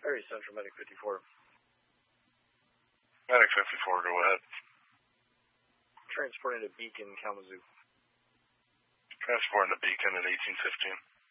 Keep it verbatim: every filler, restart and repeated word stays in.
Very Central, Medic fifty-four. Medic fifty-four, go ahead. Transporting to Beacon, Kalamazoo. Transporting to Beacon at eighteen fifteen.